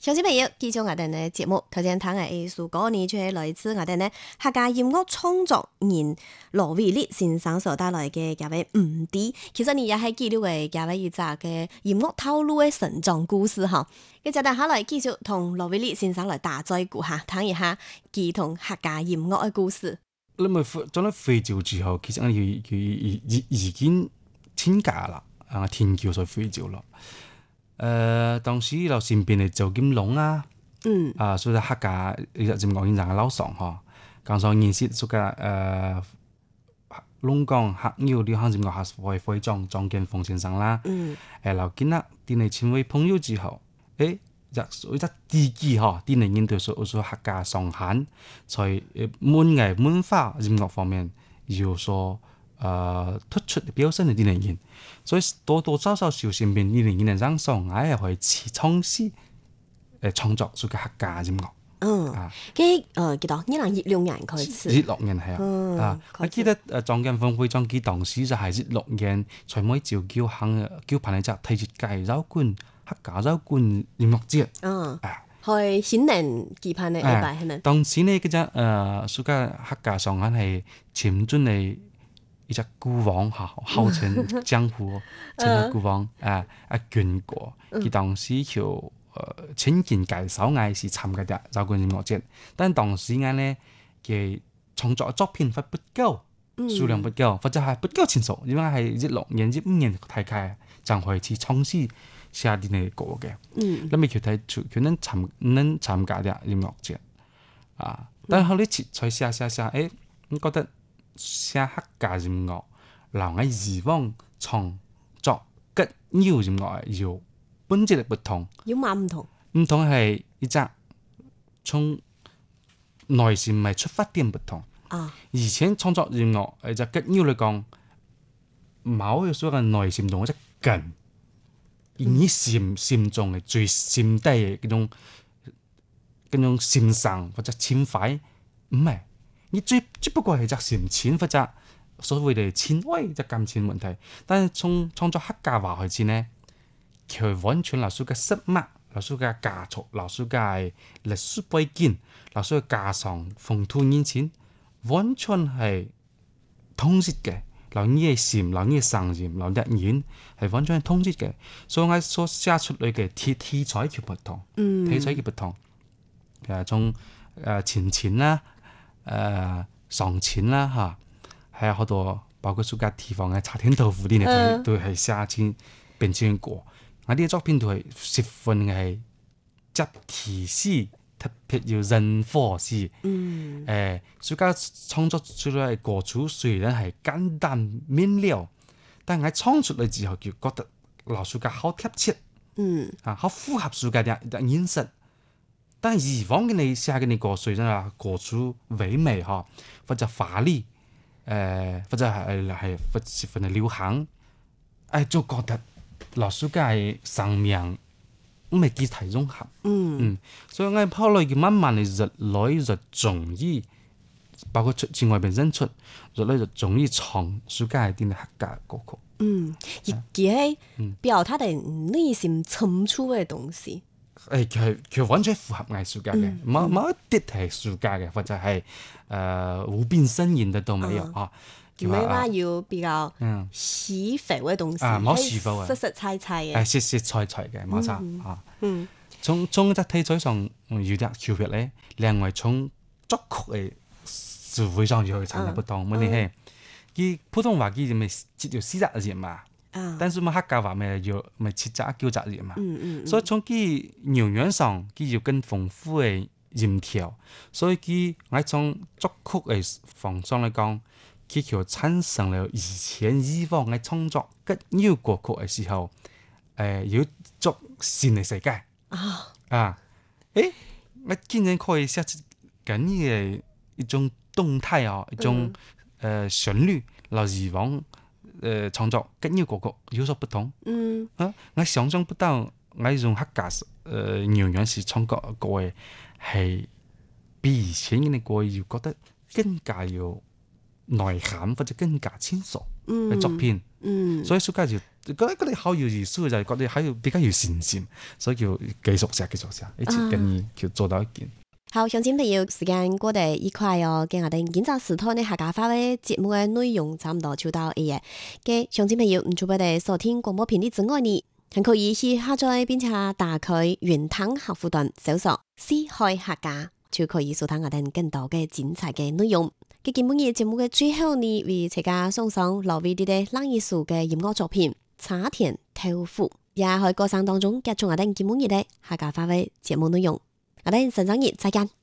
上次朋友繼續我哋嘅節目，頭先聽嘅藝術歌呢，就係來自我哋呢客家音樂創作人羅偉力先生所帶來嘅嗰位五 D。其實你也係記錄嘅嗰位一隻嘅音樂透露嘅成長故事哈。咁就等下來繼續同羅偉力先生來打再鼓下，聽一下佢同客家音樂嘅故事。 你咪做咗非洲之後，其實我已經遷家啦，天橋在非洲咯。當時就身邊嘅周金龍啊，所以客家就講現在嘅老上嗬，講上認識所嘅龍崗客友啲行就講下會長張建峰先生啦。留見啦，啲嚟成為朋友之後，所以一自己嗬，啲嚟應對所客家上限，在文藝文化音樂方面有所突出嘅表現嘅啲嚟言，所以多多少少小身邊啲嚟言嘅人上，我係可以嘗試創作所嘅客家音樂。 記得2016年開始。 16年係我記得張建峰會長佢當時就係16年，才每朝叫辦一隻體育界繞館客家繞館音樂節。 係新年舉辦嘅禮拜係咪？ 當時呢嗰隻所嘅客家上限係潛進嚟一隻孤王嚇，號稱江湖稱嘅孤王權國，佢當時叫請件介紹嗌是參加啲繞館音樂節，但當時嗌呢嘅創作作品不夠，數量不夠，或者係不夠成熟，因為係16年、15年大概就開始嘗試寫啲嘅歌嘅。咁咪佢睇佢能參加啲音樂節但係後嚟才寫，我覺得寫客家音樂，留喺以往創作嘅音樂要本質嘅不同， 有乜唔同？ 唔同係一隻從內心咪出發點不同。以前創作音樂就吉腰嚟講，冇有所謂內心同一隻根，以心中嘅最心底嘅嗰種心上或者情懷，唔係你只不過係隻心情或者所謂嘅情愛就感情問題。但係從創作客家話開始呢，佢完全老師嘅實物、老師嘅家族、老師嘅歷史背景、老師嘅家常風土人情，完全係統一嘅。老你嘅心、老你嘅聲音、老啲人係完全係統一嘅。所以我所寫出嚟嘅題材就不同，題材嘅不同。從前情啦、上情啦係有好多包括暑假地方嘅茶天豆腐啲嘢都係寫進變遷過。我啲作品都係十分係集體式，特別要人火式。暑假創作出嚟嘅歌詞雖然係簡單明了，但係我創出嚟之後就覺得老暑假好貼切，好符合暑假嘅現實。但係以往嘅你寫嘅你歌雖然係歌詞唯美或者華麗，或者係十分嘅流行，就覺得老暑假係生命唔係幾體融合。所以我後來嘅慢慢嘅越來越中意，包括出外邊演出，越來越中意唱暑假係啲客家歌曲。 亦係表達你內心深處嘅東西。 佢完全符合藝術家嘅，冇一啲係暑假嘅，或者係無病呻吟嘅都沒有唔係話要比較虛浮嘅東西， 冇虛浮嘅， 實實在在嘅， 實實在在嘅，冇錯。從一隻題材上有啲區別咧，另外從作曲嘅詞彙上就會產生不同。問題係，佢普通話佢咪只有40字嘛，但是客家話咪要咪7-9字嘛，所以從佢語言上佢要更豐富嘅音調，所以佢喺從作曲嘅方向嚟講，佢就產生了以往嘅創作吉腰歌曲嘅時候，要作新嘅世界。我竟然可以寫出咁嘅一種動態一種旋律，同以往創作吉腰歌曲有所不同。我想象不到我用客家語言是創作歌嘅係比以前嘅歌要覺得更加有內涵或者更加清楚嘅作品。所以暑假就覺得好有意思，就係覺得還有比較有信心，所以叫繼續寫，一直跟你叫做到一件。 好，鄉親朋友，時間過得愉快哦。今日我哋今朝時段呢客家話嘅節目嘅內容差唔多就到呢嘅。嘅鄉親朋友，唔除我哋收聽廣播頻率之外呢，還可以去下載並且打開雲端客戶端搜索四海客家，就可以收聽我哋更多嘅精彩嘅內容。嘅今日節目嘅最後呢，為大家送上羅偉啲嘅冷意書嘅音樂作品《茶田豆腐》，也喺歌聲當中結束我哋今日嘅客家話嘅節目內容。我哋下週日再見。